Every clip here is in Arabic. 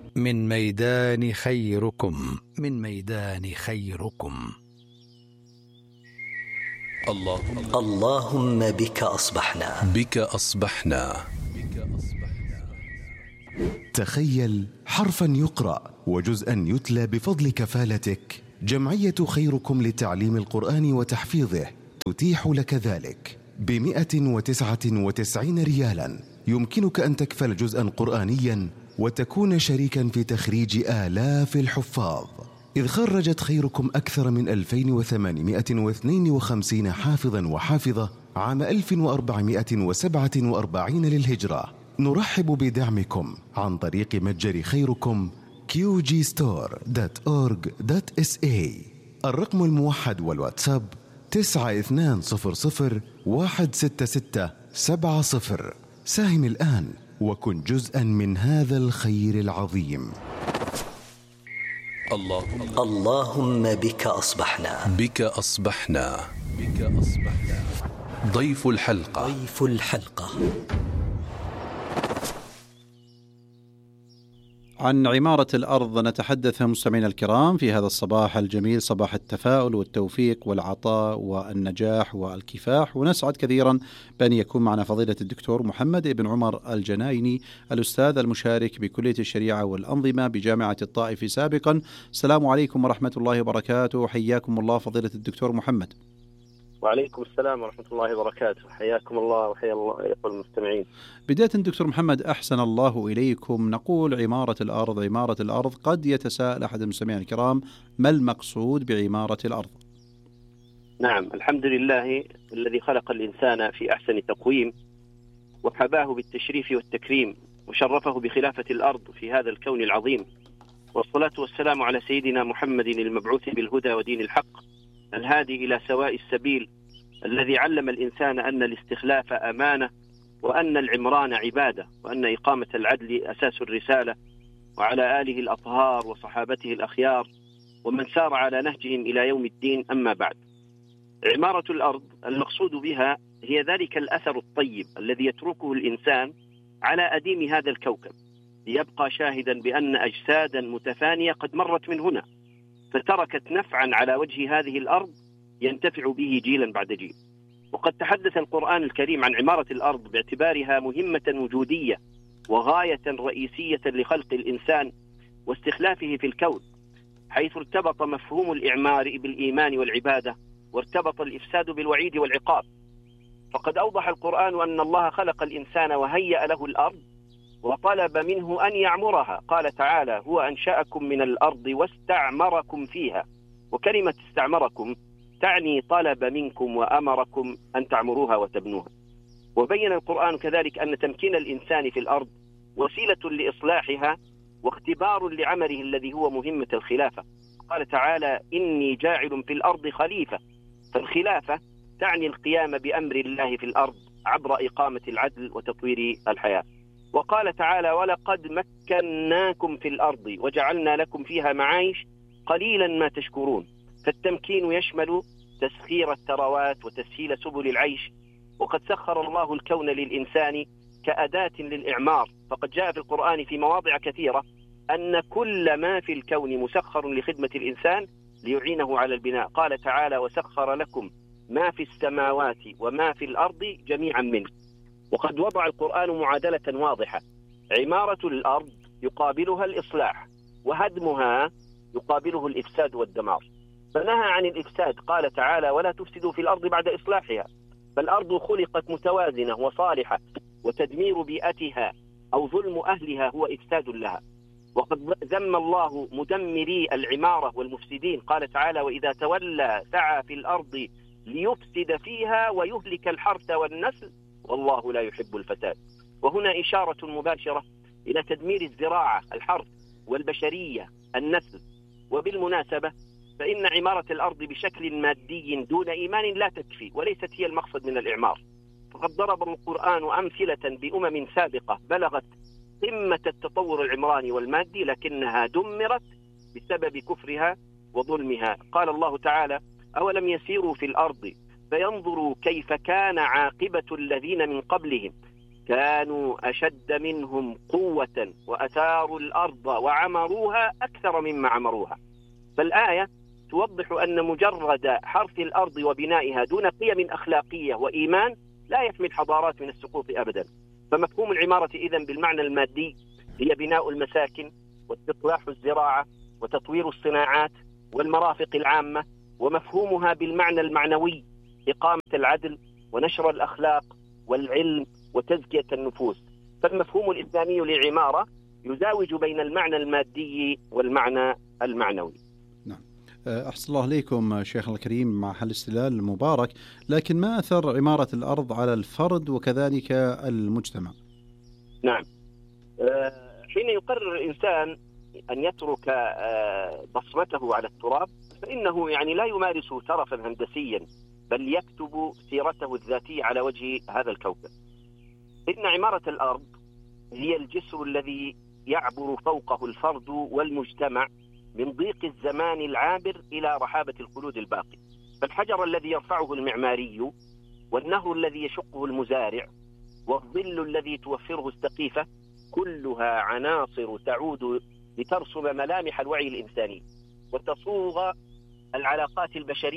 من ميدان خيركم، من ميدان خيركم. اللهم بك أصبحنا، بك أصبحنا. تخيل حرفا يقرأ وجزءا يتلى بفضل كفالتك. جمعية خيركم لتعليم القرآن وتحفيظه تتيح لك ذلك ب199 ريالا. يمكنك أن تكفل جزءا قرآنيا وتكون شريكا في تخريج آلاف الحفاظ، إذ خرجت خيركم أكثر من 2852 حافظا وحافظة عام 1447 للهجرة. نرحب بدعمكم عن طريق متجر خيركم qgstore.org.sa. الرقم الموحد والواتساب 9200166770. ساهم الآن وكن جزءا من هذا الخير العظيم. اللهم بك أصبحنا، بك أصبحنا. بك أصبحنا. ضيف الحلقة. ضيف الحلقة. عن عمارة الأرض نتحدث مستمعينا الكرام في هذا الصباح الجميل، صباح التفاؤل والتوفيق والعطاء والنجاح والكفاح. ونسعد كثيرا بأن يكون معنا فضيلة الدكتور محمد بن عمر الجنايني، الأستاذ المشارك بكلية الشريعة والأنظمة بجامعة الطائف سابقا. السلام عليكم ورحمة الله وبركاته، حياكم الله فضيلة الدكتور محمد. وعليكم السلام ورحمة الله وبركاته، حياكم الله وحيا الله أيها المستمعين. بداية دكتور محمد، أحسن الله إليكم. نقول عمارة الأرض، عمارة الأرض. قد يتساءل أحد المستمعين الكرام ما المقصود بعمارة الأرض؟ نعم، الحمد لله الذي خلق الإنسان في أحسن تقويم، وحباه بالتشريف والتكريم، وشرفه بخلافة الأرض في هذا الكون العظيم. والصلاة والسلام على سيدنا محمد المبعوث بالهدى ودين الحق، الهادي إلى سواء السبيل، الذي علم الإنسان أن الاستخلاف أمانة، وأن العمران عبادة، وأن إقامة العدل أساس الرسالة، وعلى آله الأطهار وصحابته الأخيار ومن سار على نهجهم إلى يوم الدين. أما بعد، عمارة الأرض المقصود بها هي ذلك الأثر الطيب الذي يتركه الإنسان على أديم هذا الكوكب، ليبقى شاهدا بأن أجسادا متفانية قد مرت من هنا، فتركت نفعا على وجه هذه الأرض ينتفع به جيلا بعد جيل. وقد تحدث القرآن الكريم عن عمارة الأرض باعتبارها مهمة وجودية وغاية رئيسية لخلق الإنسان واستخلافه في الكون، حيث ارتبط مفهوم الإعمار بالإيمان والعبادة، وارتبط الإفساد بالوعيد والعقاب. فقد أوضح القرآن أن الله خلق الإنسان وهيأ له الأرض وطلب منه أن يعمرها. قال تعالى: هو أنشأكم من الأرض واستعمركم فيها. وكلمة استعمركم تعني طلب منكم وأمركم أن تعمروها وتبنوها. وبين القرآن كذلك أن تمكين الإنسان في الأرض وسيلة لإصلاحها واختبار لعمله الذي هو مهمة الخلافة. قال تعالى: إني جاعل في الأرض خليفة. فالخلافة تعني القيام بأمر الله في الأرض عبر إقامة العدل وتطوير الحياة. وقال تعالى: ولقد مكناكم في الأرض وجعلنا لكم فيها معايش قليلا ما تشكرون. فالتمكين يشمل تسخير الثروات وتسهيل سبل العيش. وقد سخر الله الكون للإنسان كأداة للإعمار، فقد جاء في القرآن في مواضع كثيرة أن كل ما في الكون مسخر لخدمة الإنسان ليعينه على البناء. قال تعالى: وسخر لكم ما في السماوات وما في الأرض جميعا منه. وقد وضع القرآن معادلة واضحة: عمارة الأرض يقابلها الإصلاح، وهدمها يقابله الإفساد والدمار. فنهى عن الإفساد، قال تعالى: ولا تفسدوا في الأرض بعد إصلاحها. فالأرض خلقت متوازنة وصالحة، وتدمير بيئتها أو ظلم أهلها هو إفساد لها. وقد ذم الله مدمري العمارة والمفسدين، قال تعالى: وإذا تولى سعى في الأرض ليفسد فيها ويهلك الحرث والنسل والله لا يحب الفساد. وهنا إشارة مباشرة إلى تدمير الزراعة، الحرث، والبشرية، النسل. وبالمناسبة فإن عمارة الأرض بشكل مادي دون إيمان لا تكفي، وليست هي المقصد من الإعمار. فقد ضرب القرآن أمثلة بأمم سابقة بلغت قمة التطور العمراني والمادي، لكنها دمرت بسبب كفرها وظلمها. قال الله تعالى: أولم يسيروا في الأرض فينظروا كيف كان عاقبة الذين من قبلهم كانوا أشد منهم قوة وأثاروا الأرض وعمروها أكثر مما عمروها. فالآية توضح أن مجرد حرث الأرض وبنائها دون قيم أخلاقية وإيمان لا يحمي الحضارات من السقوط أبدا. فمفهوم العمارة إذن بالمعنى المادي هي بناء المساكن واستصلاح الزراعة وتطوير الصناعات والمرافق العامة، ومفهومها بالمعنى المعنوي إقامة العدل ونشر الأخلاق والعلم وتزكية النفوس. فالمفهوم الإسلامي للعمارة يزاوج بين المعنى المادي والمعنى المعنوي. نعم. أحسن الله إليكم شيخ الكريم مع الاستدلال المبارك، لكن ما أثر عمارة الأرض على الفرد وكذلك المجتمع؟ نعم، حين يقرر الإنسان أن يترك بصمته على التراب فإنه لا يمارس ترفا هندسيا، بل يكتب سيرته الذاتية على وجه هذا الكوكب. إن عمارة الأرض هي الجسر الذي يعبر فوقه الفرد والمجتمع من ضيق الزمان العابر إلى رحابة الخلود الباقي. فالحجر الذي يرفعه المعماري، والنهر الذي يشقه المزارع، والظل الذي توفره السقيفة، كلها عناصر تعود لترسم ملامح الوعي الإنساني وتصوغ العلاقات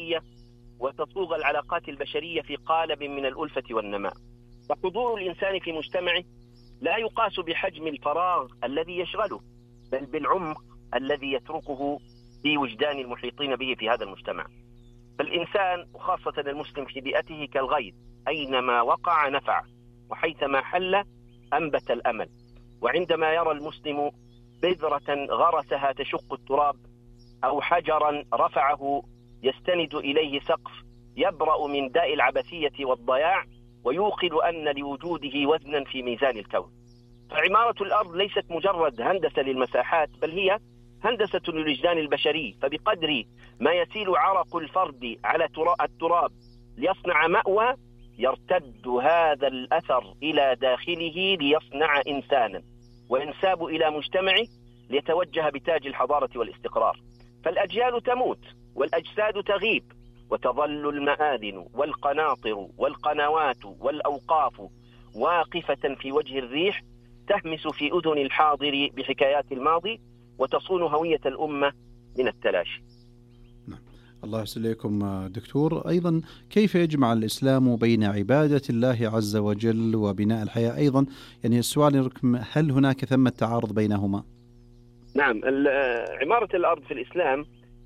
البشرية في قالب من الألفة والنماء. فحضور الإنسان في مجتمعه لا يقاس بحجم الفراغ الذي يشغله، بل بالعمق الذي يتركه في وجدان المحيطين به في هذا المجتمع. فالإنسان وخاصة المسلم في بيئته كالغيث، أينما وقع نفع، وحيثما حل أنبت الأمل. وعندما يرى المسلم بذرة غرسها تشق التراب، أو حجرا رفعه يستند إليه سقف، يبرأ من داء العبثية والضياع، ويوقن أن لوجوده وزنا في ميزان الكون. فعمارة الأرض ليست مجرد هندسة للمساحات، بل هي هندسة للوجدان البشري. فبقدر ما يسيل عرق الفرد على التراب ليصنع مأوى، يرتد هذا الأثر إلى داخله ليصنع إنسانا، وينساب إلى مجتمعه ليتوجه بتاج الحضارة والاستقرار. فالأجيال تموت والأجساد تغيب، وتظل المآذن والقناطر والقنوات والأوقاف واقفة في وجه الريح، تهمس في أذن الحاضر بحكايات الماضي، وتصون هوية الأمة من التلاشي. الله يحسن إليكم دكتور. أيضا كيف يجمع الإسلام بين عبادة الله عز وجل وبناء الحياة أيضا؟ السؤال هل هناك ثمة تعارض بينهما؟ نعم، عمارة الأرض في الإسلام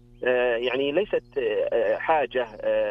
ليست حاجة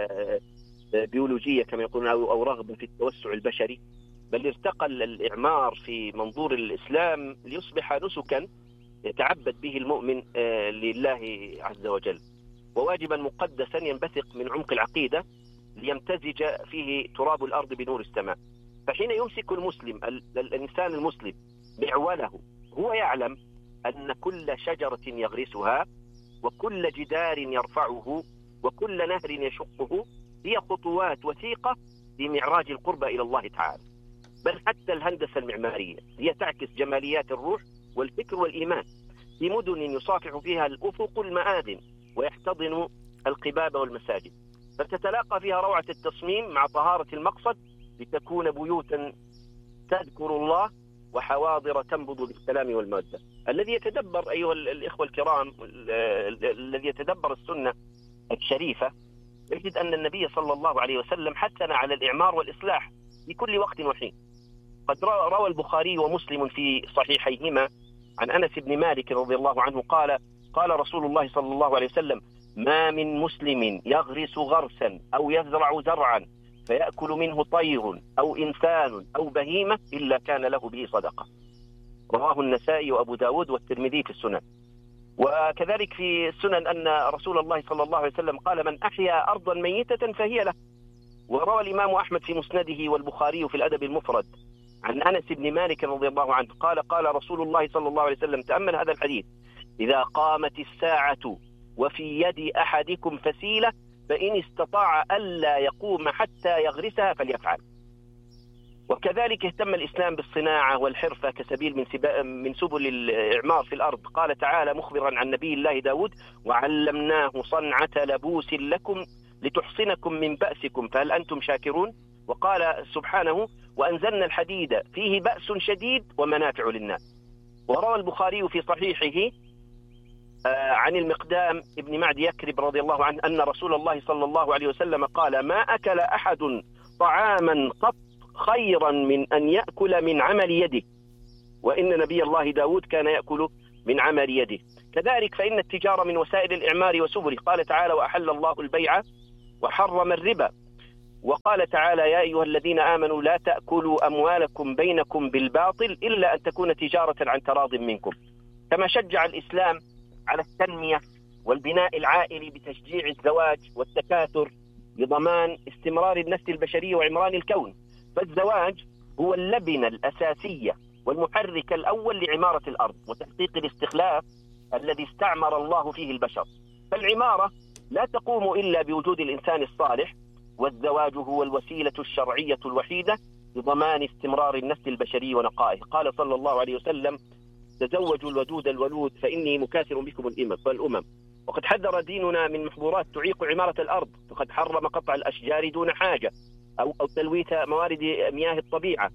بيولوجية كما يقولون أو رغبة في التوسع البشري، بل ارتقى الإعمار في منظور الإسلام ليصبح نسكا يتعبد به المؤمن لله عز وجل، وواجبا مقدسا ينبثق من عمق العقيدة ليمتزج فيه تراب الأرض بنور السماء. فحين يمسك المسلم الإنسان المسلم معوله، هو يعلم أن كل شجرة يغرسها وكل جدار يرفعه وكل نهر يشقه هي خطوات وثيقة في معراج القربى إلى الله تعالى. بل حتى الهندسة المعمارية هي تعكس جماليات الروح والفكر والإيمان في مدن يصافح فيها الأفق المآذن ويحتضن القباب والمساجد، فتتلاقى فيها روعة التصميم مع طهارة المقصد، لتكون بيوتا تذكر الله وحواضر تنبض بالسلام والمودة. الذي يتدبر أيها الإخوة الكرام، الذي يتدبر السنة الشريفة، يجد أن النبي صلى الله عليه وسلم حثنا على الإعمار والإصلاح في كل وقت وحين. قد روى البخاري ومسلم في صحيحيهما عن أنس بن مالك رضي الله عنه قال رسول الله صلى الله عليه وسلم: ما من مسلم يغرس غرسا أو يزرع زرعا فيأكل منه طير أو إنسان أو بهيمة إلا كان له به صدقة. رواه النسائي وأبو داود والترمذي في السنن. وكذلك في السنن أن رسول الله صلى الله عليه وسلم قال: من أحيا أرضا ميتة فهي له. وروى الإمام أحمد في مسنده والبخاري في الأدب المفرد عن أنس بن مالك رضي الله عنه قال رسول الله صلى الله عليه وسلم، تأمل هذا الحديث: إذا قامت الساعة وفي يد أحدكم فسيلة فإن استطاع ألا يقوم حتى يغرسها فليفعل. وكذلك اهتم الإسلام بالصناعة والحرفة كسبيل من سبل الإعمار في الأرض. قال تعالى مخبرا عن نبي الله داود: وعلمناه صنعة لبوس لكم لتحصنكم من بأسكم فهل أنتم شاكرون. وقال سبحانه: وأنزلنا الحديد فيه بأس شديد ومنافع للناس. وروى البخاري في صحيحه عن المقدام ابن معدي يكرب رضي الله عنه أن رسول الله صلى الله عليه وسلم قال: ما أكل أحد طعاما قط خيرا من أن يأكل من عمل يده، وإن نبي الله داود كان يأكل من عمل يده. كذلك فإن التجارة من وسائل الإعمار وسبله. قال تعالى: وأحل الله البيع وحرم الربا. وقال تعالى: يا أيها الذين آمنوا لا تأكلوا أموالكم بينكم بالباطل إلا أن تكون تجارة عن تراض منكم. كما شجع الإسلام على التنمية والبناء العائلي بتشجيع الزواج والتكاثر لضمان استمرار النسل البشري وعمران الكون. فالزواج هو اللبنة الأساسية والمحرك الأول لعمارة الأرض وتحقيق الاستخلاف الذي استعمر الله فيه البشر. فالعمارة لا تقوم إلا بوجود الإنسان الصالح، والزواج هو الوسيلة الشرعية الوحيدة لضمان استمرار النسل البشري ونقائه. قال صلى الله عليه وسلم: تزوجوا الودود الولود فإني مكاثر بكم الأمم. وقد حذر ديننا من محظورات تعيق عمارة الأرض، فقد حرم قطع الأشجار دون حاجة أو تلويث موارد مياه الطبيعة،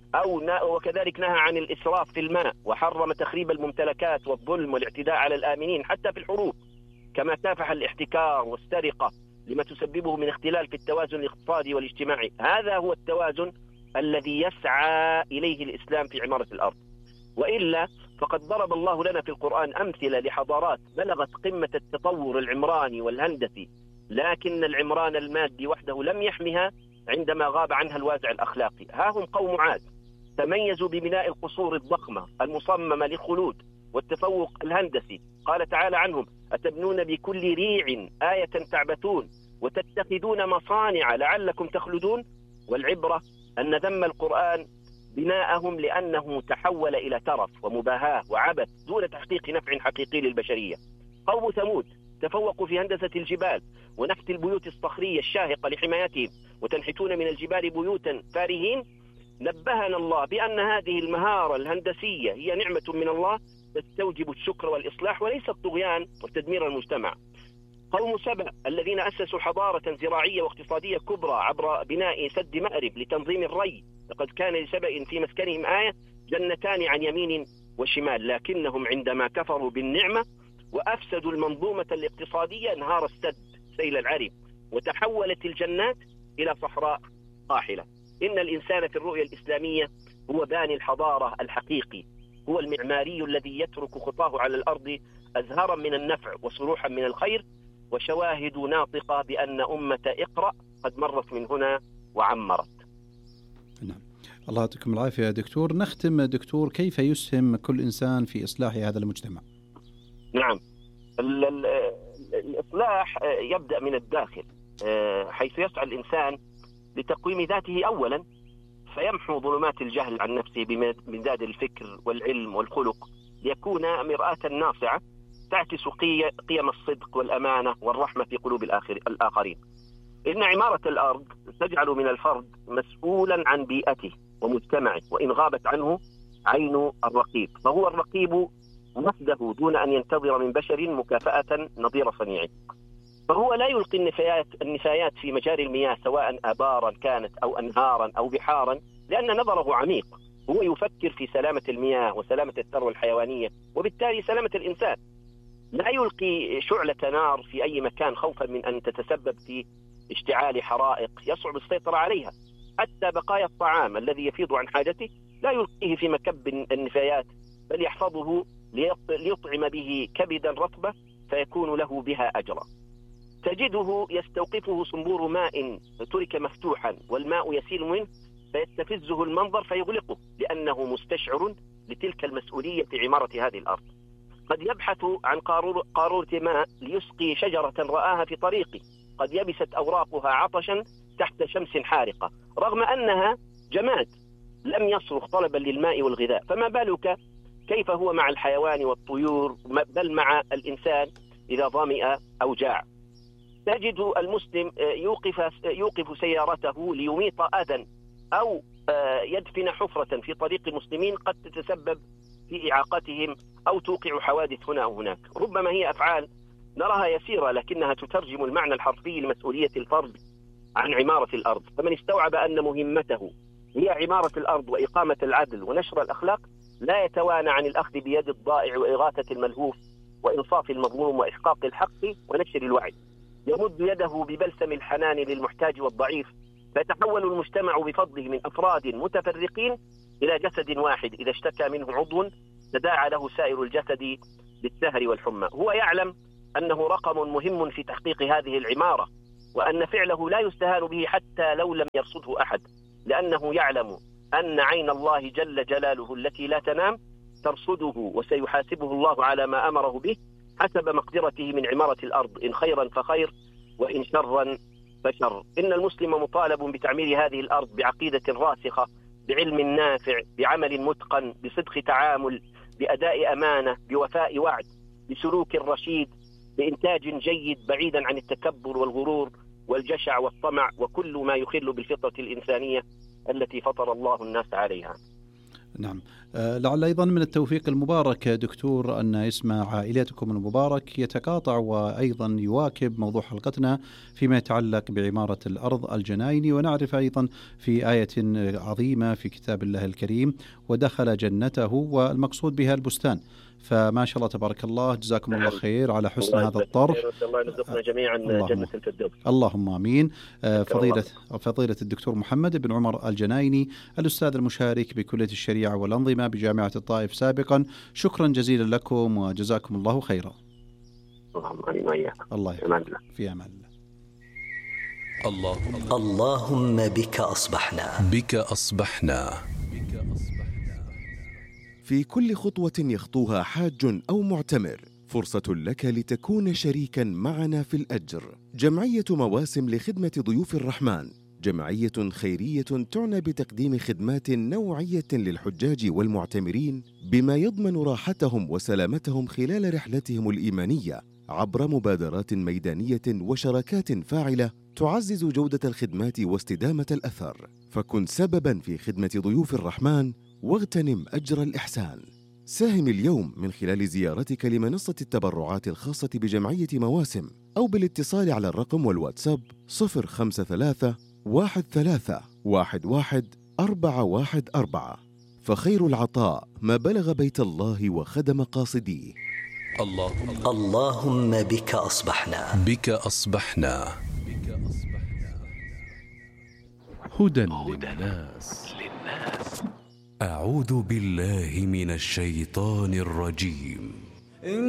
وكذلك نهى عن الإسراف في الماء، وحرم تخريب الممتلكات والظلم والاعتداء على الآمنين حتى في الحروب، كما كافح الاحتكار والسرقة لما تسببه من اختلال في التوازن الاقتصادي والاجتماعي. هذا هو التوازن الذي يسعى إليه الإسلام في عمارة الأرض. وإلا فقد ضرب الله لنا في القرآن أمثلة لحضارات بلغت قمة التطور العمراني والهندسي، لكن العمران المادي وحده لم يحمها عندما غاب عنها الوازع الأخلاقي. ها هم قوم عاد تميزوا ببناء القصور الضخمة المصممة للخلود والتفوق الهندسي. قال تعالى عنهم: أتبنون بكل ريع آية تعبثون وتتخذون مصانع لعلكم تخلدون. والعبرة أن ذم القرآن بناءهم لأنه تحول إلى ترف ومباهاة وعبث دون تحقيق نفع حقيقي للبشرية. قوم ثمود تفوقوا في هندسة الجبال ونحت البيوت الصخرية الشاهقة لحمايتهم، وتنحتون من الجبال بيوتا فارهين. نبهنا الله بأن هذه المهارة الهندسية هي نعمة من الله تستوجب الشكر والإصلاح وليس الطغيان وتدمير المجتمع. قوم سبأ الذين أسسوا حضارة زراعية واقتصادية كبرى عبر بناء سد مأرب لتنظيم الري، لقد كان لسبأ في مسكنهم آية جنتان عن يمين وشمال، لكنهم عندما كفروا بالنعمة وأفسدوا المنظومة الاقتصادية انهار السد سيل العرب، وتحولت الجنات إلى صحراء قاحلة. إن الإنسان في الرؤية الإسلامية هو باني الحضارة الحقيقي، هو المعماري الذي يترك خطاه على الأرض أزهارا من النفع وصروحا من الخير وشواهد ناطقة بأن أمة اقرأ قد مرت من هنا وعمرت. نعم، الله يعطيكم العافية يا دكتور. نختم دكتور، كيف يسهم كل إنسان في إصلاح هذا المجتمع؟ نعم، الإصلاح يبدأ من الداخل، حيث يسعى الإنسان لتقويم ذاته أولا، فيمحو ظلمات الجهل عن نفسه بمداد الفكر والعلم والخلق، ليكون مرآة ناصعة تعكس قيم الصدق والأمانة والرحمة في قلوب الآخرين. إن عمارة الأرض تجعل من الفرد مسؤولا عن بيئته ومجتمعه، وإن غابت عنه عين الرقيب فهو الرقيب وحده دون أن ينتظر من بشر مكافأة نظير صنيعه. فهو لا يلقي النفايات في مجاري المياه سواء آبارا كانت أو أنهارا أو بحارا، لأن نظره عميق، هو يفكر في سلامة المياه وسلامة الثروة الحيوانية وبالتالي سلامة الإنسان. لا يلقي شعلة نار في أي مكان خوفا من أن تتسبب في اشتعال حرائق يصعب السيطرة عليها. حتى بقايا الطعام الذي يفيض عن حاجته لا يلقيه في مكب النفايات، بل يحفظه ليطعم به كبدا رطبة فيكون له بها أجرا. تجده يستوقفه صنبور ماء ترك مفتوحا والماء يسيل منه فيستفزه المنظر فيغلقه، لأنه مستشعر لتلك المسؤولية في عمارة هذه الأرض. قد يبحث عن قارورة ماء ليسقي شجرة رآها في طريقه، قد يبست أوراقها عطشا تحت شمس حارقة رغم أنها جماد لم يصرخ طلبا للماء والغذاء، فما بالك كيف هو مع الحيوان والطيور، بل مع الإنسان إذا ظمئ أو جاع. تجد المسلم يوقف سيارته ليميط أذى أو يدفن حفرة في طريق المسلمين قد تتسبب في إعاقتهم أو توقع حوادث هنا أو هناك. ربما هي أفعال نراها يسيرة لكنها تترجم المعنى الحرفي لمسؤولية الفرد عن عمارة الأرض. فمن استوعب أن مهمته هي عمارة الأرض وإقامة العدل ونشر الأخلاق لا يتوانى عن الأخذ بيد الضائع وإغاثة الملهوف وإنصاف المظلوم وإحقاق الحق ونشر الوعي. يمد يده ببلسم الحنان للمحتاج والضعيف، فيتحول المجتمع بفضله من أفراد متفرقين إلى جسد واحد إذا اشتكى منه عضو تداعى له سائر الجسد بالسهر والحمى. هو يعلم أنه رقم مهم في تحقيق هذه العمارة، وأن فعله لا يستهان به حتى لو لم يرصده أحد، لأنه يعلم أن عين الله جل جلاله التي لا تنام ترصده، وسيحاسبه الله على ما أمره به حسب مقدرته من عمارة الأرض، إن خيرا فخير وإن شرا فشر. إن المسلم مطالب بتعمير هذه الأرض بعقيدة راسخة، بعلم نافع، بعمل متقن، بصدق تعامل، بأداء أمانة، بوفاء وعد، بسلوك رشيد، بإنتاج جيد بعيدا عن التكبر والغرور والجشع والطمع وكل ما يخل بالفطرة الإنسانية التي فطر الله الناس عليها. نعم. لعل أيضا من التوفيق المبارك دكتور أن اسم عائلتكم المبارك يتقاطع وأيضا يواكب موضوع حلقتنا فيما يتعلق بعمارة الأرض الجناين، ونعرف أيضا في آية عظيمة في كتاب الله الكريم ودخل جنته، والمقصود بها البستان. فما شاء الله تبارك الله، جزاكم الله خير على حسن هذا الطرح. الله يرزقنا جميعا جنة الفردوس. اللهم آمين. فضيلة الدكتور محمد بن عمر الجنايني، الأستاذ المشارك بكلية الشريعة والأنظمة بجامعة الطائف سابقا، شكرا جزيلا لكم وجزاكم الله خيرا. الله يحفظك. في أمان الله. اللهم بك أصبحنا. بك أصبحنا. في كل خطوة يخطوها حاج أو معتمر فرصة لك لتكون شريكا معنا في الأجر. جمعية مواسم لخدمة ضيوف الرحمن جمعية خيرية تعنى بتقديم خدمات نوعية للحجاج والمعتمرين بما يضمن راحتهم وسلامتهم خلال رحلتهم الإيمانية عبر مبادرات ميدانية وشراكات فاعلة تعزز جودة الخدمات واستدامة الأثر. فكن سببا في خدمة ضيوف الرحمن واغتنم أجر الإحسان. ساهم اليوم من خلال زيارتك لمنصة التبرعات الخاصة بجمعية مواسم أو بالاتصال على الرقم والواتساب 053 13 11 414. فخير العطاء ما بلغ بيت الله وخدم قاصديه. اللهم بك أصبحنا. بك أصبحنا. هدى للناس. أعوذ بالله من الشيطان الرجيم.